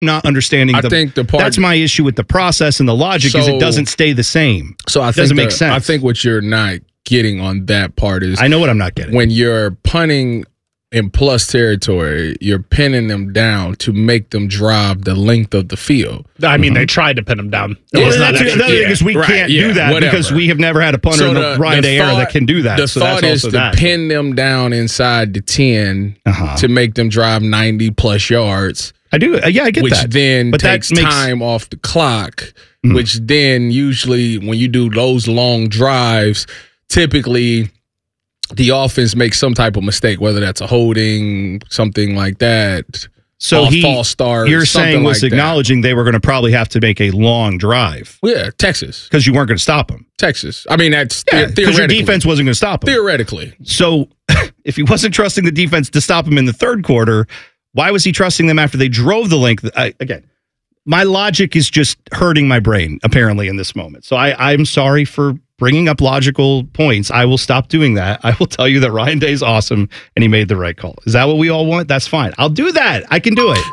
not understanding. I think the part that's my issue with the process and the logic is it doesn't stay the same. So it doesn't make sense. I think what you're not getting on that part is I know what I'm not getting. When you're punting in plus territory, you're pinning them down to make them drive the length of the field. I mean, they tried to pin them down. Because we can't do that because we have never had a punter in the Ryan Day era that can do that. The thought is to pin them down inside the 10 to make them drive 90-plus yards. I do. Yeah, I get which that. Which then takes time off the clock, which then usually when you do those long drives, typically the offense makes some type of mistake, whether that's a holding, something like that. So false start. You're saying was acknowledging they were going to probably have to make a long drive. Yeah, Texas. Because you weren't going to stop them. Texas. I mean, that's theoretically. Because your defense wasn't going to stop them. Theoretically. So if he wasn't trusting the defense to stop him in the third quarter, why was he trusting them after they drove the length? Again, my logic is just hurting my brain, apparently, in this moment. So I'm sorry for bringing up logical points. I will stop doing that. I will tell you that Ryan Day's awesome and he made the right call. Is that what we all want? That's fine. I'll do that. I can do it.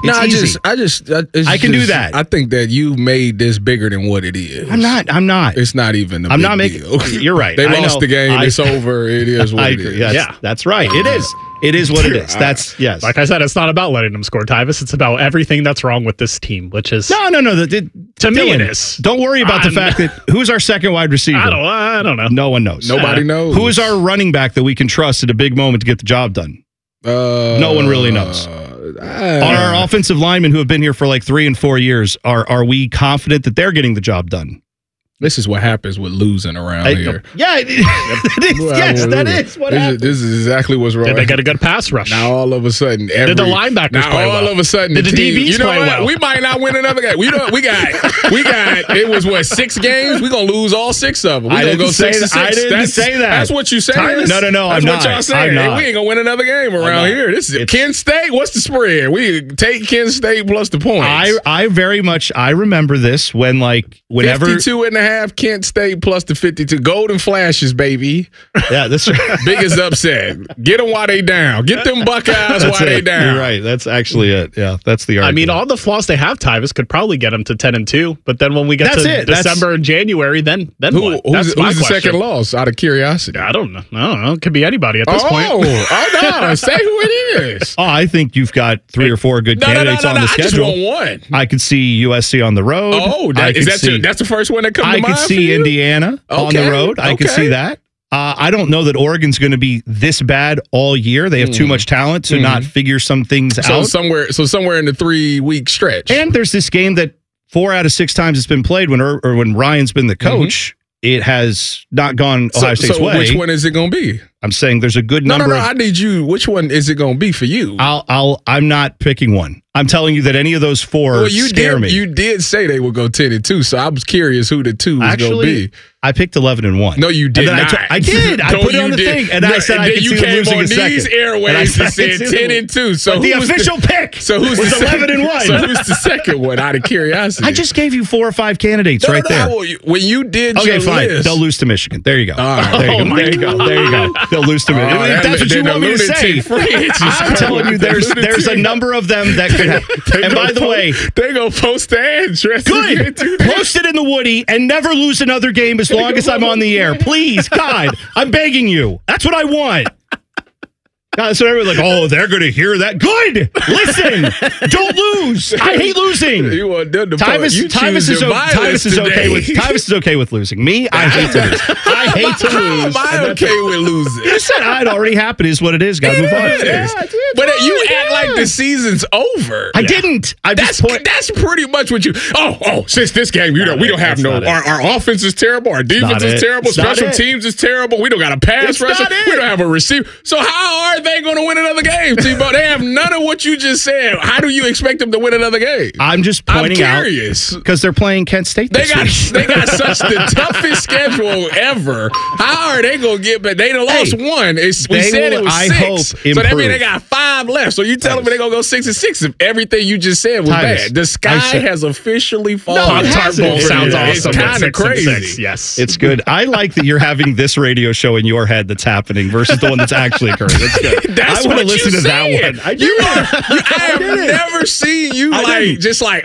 I can do that. I think that you made this bigger than what it is. I'm not. It's not even a big deal. You're right. They lost the game. It's over. It is what it is. Yeah, that's right. It is. It is what it is. That's yes. Like I said, it's not about letting them score, Tyvis. It's about everything that's wrong with this team, which is no. To me, it is. Don't worry about the fact that who's our second wide receiver. I don't know. No one knows. Nobody knows. Who is our running back that we can trust at a big moment to get the job done? No one really knows. Our offensive linemen who have been here for like 3 and 4 years, are we confident that they're getting the job done? This is what happens with losing around here. Yeah, it is. Yes, that is what happens. This is exactly what's wrong. Did they get a good pass rush? Now all of a sudden, did the linebackers play well? All of a sudden, did the DBs you know play what? well? We might not win another game. We got. It was 6 games. We're gonna lose all 6 of them. We're gonna go 6-6. I didn't say that. That's what you saying. No. That's I'm what not. y'all saying. We ain't gonna win another game around here. This is Kent State. What's the spread? We take Kent State plus the points. I very much remember this when whenever 52.5 Kent State plus the 52. Golden Flashes, baby. Yeah, that's right. Biggest upset. Get them while they down. Get them Buckeyes while they down. You're right. That's actually it. Yeah, that's the argument. I mean, all the flaws they have, Tyvis, could probably get them to 10-2. But then when we get to December and January, then what? Who's the second loss? Out of curiosity, I don't know. It could be anybody at this point. Oh no! Say who it is. Oh, I think you've got 3 or 4 good candidates on the schedule. I just want one. I could see USC on the road. Oh, that's the first one that comes to mind. I could see Indiana on the road. I could see that. I don't know that Oregon's going to be this bad all year. They have too much talent to not figure some things out. Somewhere in the 3-week stretch. And there's this game that 4 out of 6 times it's been played when Ryan's been the coach. It has not gone Ohio State's way. Which one is it going to be? I'm saying there's a good number. No. I need you. Which one is it going to be for you? I'm not picking one. I'm telling you that any of those 4 scare me. You did say they would go 10-2, so I was curious who the 2 was going to be. I picked 11-1. No, you did not. I did. I put it on the thing, and I said I could see them losing a second. You came on these airways and said 10-2. So the official pick was 11-1. So who's the second one? Out of curiosity, I just gave you 4 or 5 candidates there. When you did your fine. list, they'll lose to Michigan. There you go. There you go. They'll lose to Michigan. That's what you want me to say. I'm telling you, there's a number of them that could happen. And by the way, they're going to post the address. Good. Post it in the Woody and never lose another game as long as I'm on the air. Please, God, I'm begging you. That's what I want. God, so everyone's like, they're going to hear that. Good. Listen, don't lose. I hate losing. Tyvis is okay with losing. Me, I hate to lose. I hate to lose. How am I okay with losing? You said it already happened. Is what it is. Got to move on. But you act like the season's over. I didn't. That's pretty much what you. Since this game, we don't have no. Our offense is terrible. Our defense is terrible. Special teams is terrible. We don't got a pass rusher. We don't have a receiver. So how are they going to win another game, Tebow? They have none of what you just said. How do you expect them to win another game? I'm just pointing out because they're playing Kent State. They got such the toughest schedule ever. How are they going to get? But they lost 1. We said it was 6. So that means they got 5 left. So you telling me they're going to go 6-6 if everything you just said was bad? The sky has officially fallen. Sounds awesome. It's kind of crazy. Yes, it's good. I like that you're having this radio show in your head that's happening versus the one that's actually occurring. That's good. That's I want to what listen to that one. I have never seen you just like,